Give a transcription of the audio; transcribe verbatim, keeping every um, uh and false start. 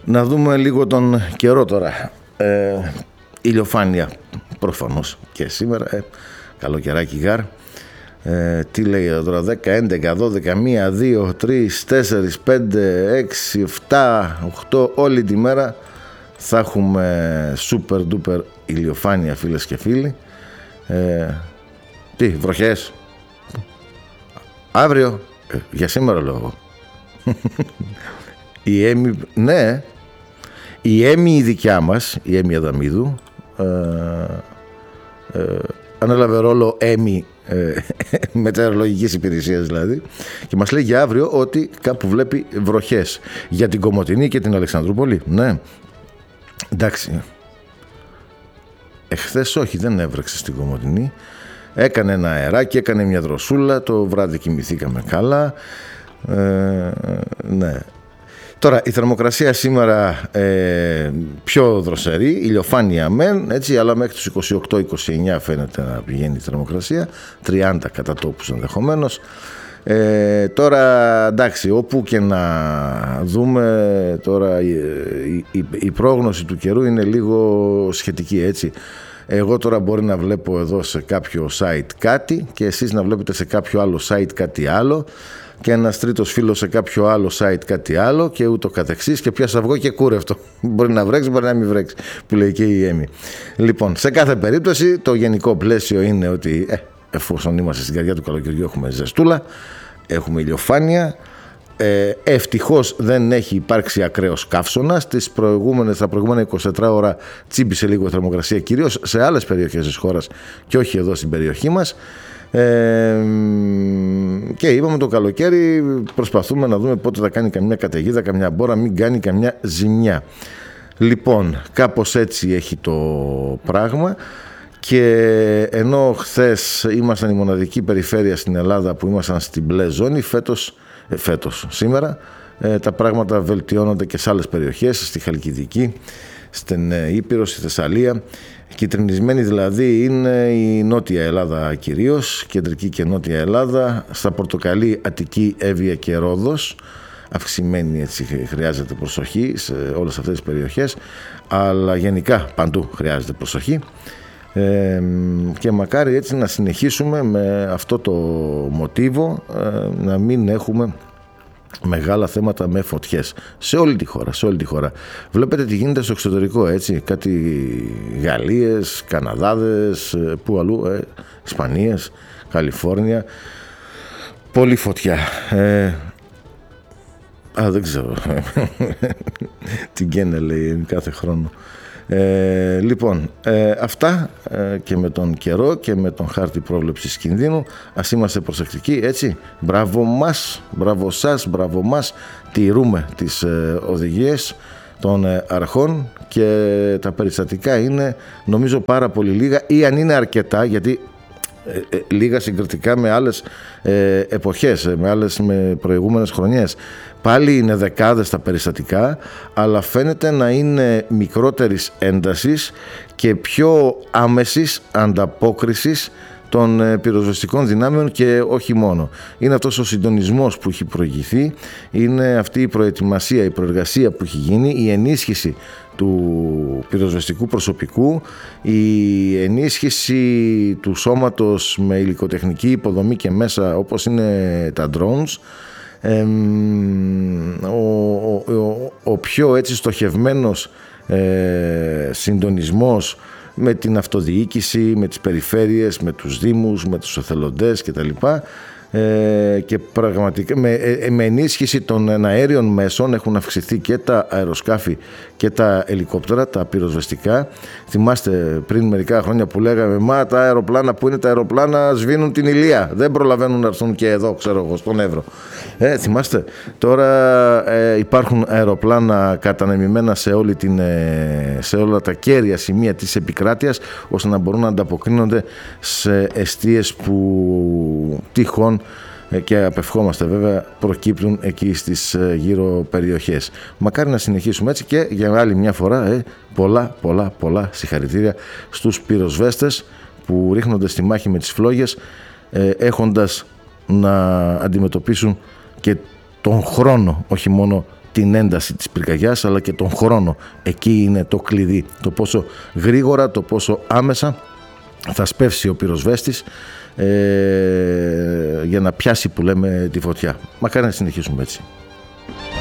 Να δούμε λίγο τον καιρό τώρα. Ε, ηλιοφάνεια προφανώς και σήμερα. Ε, καλό καιράκι γάρ. Ε, τι λέει εδώ τώρα, δέκα, έντεκα, δώδεκα, ένα, δύο, τρία, τέσσερα, πέντε, έξι, επτά, οκτώ, όλη τη μέρα θα έχουμε super duper ηλιοφάνεια, φίλες και φίλοι. Ε, τι, βροχές αύριο, ε, για σήμερα λέω εγώ. Η Έμι, ναι, η Έμι η δικιά μας, η Έμι Αδαμίδου, ε, ε, ανέλαβε ρόλο Έμι ε, μετεωρολογικής υπηρεσίας δηλαδή, και μας λέει για αύριο ότι κάπου βλέπει βροχές για την Κομοτηνή και την Αλεξανδρούπολη. Ναι, εντάξει, εχθές όχι, δεν έβρεξε στην Κομοτηνή, έκανε ένα αεράκι, έκανε μια δροσούλα, το βράδυ κοιμηθήκαμε καλά. Ε, ναι. Τώρα η θερμοκρασία σήμερα ε, πιο δροσερή, ηλιοφάνεια μεν, έτσι, αλλά μέχρι τους είκοσι οκτώ είκοσι εννιά φαίνεται να πηγαίνει η θερμοκρασία, τριάντα κατά τόπους ενδεχομένως. Ε, τώρα εντάξει, όπου και να δούμε τώρα η, η, η πρόγνωση του καιρού είναι λίγο σχετική, έτσι. Εγώ τώρα μπορεί να βλέπω εδώ σε κάποιο site κάτι και εσείς να βλέπετε σε κάποιο άλλο site κάτι άλλο και ένας τρίτος φίλος σε κάποιο άλλο site κάτι άλλο και ούτω καθεξής, και πια αυγό και κούρευτο. Μπορεί να βρέξει, μπορεί να μην βρέξει, που λέει και η Έμι. Λοιπόν, σε κάθε περίπτωση το γενικό πλαίσιο είναι ότι ε, εφόσον είμαστε στην καρδιά του καλοκαιριού έχουμε ζεστούλα, έχουμε ηλιοφάνεια. Ε, ευτυχώς δεν έχει υπάρξει ακραίος καύσωνας. Τις προηγούμενες, τα προηγούμενα εικοσιτέσσερις ώρα τσίμπησε λίγο η θερμοκρασία, κυρίως σε άλλες περιοχές της χώρας και όχι εδώ στην περιοχή μας. Ε, και είπαμε το καλοκαίρι προσπαθούμε να δούμε πότε θα κάνει καμιά καταιγίδα, καμιά μπόρα, μην κάνει καμιά ζημιά. Λοιπόν, κάπως έτσι έχει το πράγμα. Και ενώ χθες ήμασταν η μοναδική περιφέρεια στην Ελλάδα που ήμασταν στην μπλε ζώνη, φέτος, ε, φέτος σήμερα ε, τα πράγματα βελτιώνονται και σε άλλες περιοχές, στη Χαλκιδική, στην ε, Ήπειρο, στη Θεσσαλία. Κυτρινισμένη δηλαδή είναι η Νότια Ελλάδα κυρίως, κεντρική και Νότια Ελλάδα, στα Πορτοκαλί, Αττική, Εύβοια και Ρόδος. Αυξημένη, έτσι, χρειάζεται προσοχή σε όλες αυτές τις περιοχές, αλλά γενικά παντού χρειάζεται προσοχή. Ε, και μακάρι έτσι να συνεχίσουμε με αυτό το μοτίβο, ε, να μην έχουμε μεγάλα θέματα με φωτιές σε όλη τη χώρα, σε όλη τη χώρα. Βλέπετε τι γίνεται στο εξωτερικό, έτσι, κάτι Γαλλίες, Καναδάδες, που αλλού, ε, Ισπανίες, Καλιφόρνια, πολύ φωτιά. Ε, α, δεν ξέρω τι γκένε λέει κάθε χρόνο. Ε, λοιπόν, ε, αυτά ε, και με τον καιρό και με τον χάρτη πρόβλεψης κινδύνου. Ας είμαστε προσεκτικοί, έτσι. Μπράβο μας, μπράβο σας, μπράβο μας. Τηρούμε τις ε, οδηγίες των ε, αρχών και τα περιστατικά είναι νομίζω πάρα πολύ λίγα, ή αν είναι αρκετά, γιατί ε, ε, λίγα συγκριτικά με άλλες ε, εποχές, με άλλες με προηγούμενες χρονιές. Πάλι είναι δεκάδες τα περιστατικά, αλλά φαίνεται να είναι μικρότερης έντασης και πιο άμεσης ανταπόκρισης των πυροσβεστικών δυνάμεων, και όχι μόνο. Είναι αυτός ο συντονισμός που έχει προηγηθεί, είναι αυτή η προετοιμασία, η προεργασία που έχει γίνει, η ενίσχυση του πυροσβεστικού προσωπικού, η ενίσχυση του σώματος με υλικοτεχνική υποδομή και μέσα όπως είναι τα drones, Ε, ο, ο, ο πιο έτσι στοχευμένος ε, συντονισμός με την αυτοδιοίκηση, με τις περιφέρειες, με τους δήμους, με τους εθελοντές κτλ. Ε, και πραγματικά με, ε, με ενίσχυση των αέριων μέσων έχουν αυξηθεί και τα αεροσκάφη και τα ελικόπτερα, τα πυροσβεστικά. Θυμάστε πριν μερικά χρόνια που λέγαμε μα τα αεροπλάνα, που είναι τα αεροπλάνα, σβήνουν την Ηλία, δεν προλαβαίνουν να έρθουν και εδώ, ξέρω εγώ, στον Εύρο. Ε, θυμάστε, τώρα ε, υπάρχουν αεροπλάνα κατανεμημένα σε, όλη την, ε, σε όλα τα κέρια σημεία της επικράτειας, ώστε να μπορούν να ανταποκρίνονται σε εστίες που τυχόν, και απευχόμαστε βέβαια, προκύπτουν εκεί στις γύρω περιοχές. Μακάρι να συνεχίσουμε έτσι, και για άλλη μια φορά ε, πολλά πολλά πολλά συγχαρητήρια στους πυροσβέστες που ρίχνονται στη μάχη με τις φλόγες, ε, έχοντας να αντιμετωπίσουν και τον χρόνο, όχι μόνο την ένταση της πυρκαγιάς αλλά και τον χρόνο. Εκεί είναι το κλειδί, το πόσο γρήγορα, το πόσο άμεσα θα σπεύσει ο πυροσβέστης ε, για να πιάσει, που λέμε, τη φωτιά. Μακάρι να συνεχίσουμε έτσι.